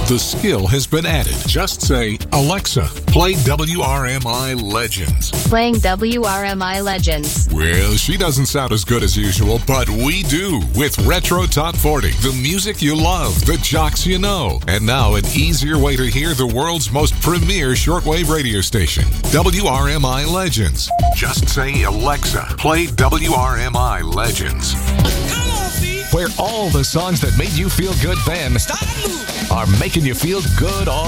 The skill has been added. Just say, Alexa, play WRMI Legends. Playing WRMI Legends. Well, she doesn't sound as good as usual, but we do with Retro Top 40. The music you love, the jocks you know. And now an easier way to hear the world's most premier shortwave radio station, WRMI Legends. Just say, Alexa, play WRMI Legends. Where all the songs that made you feel good then are making you feel good all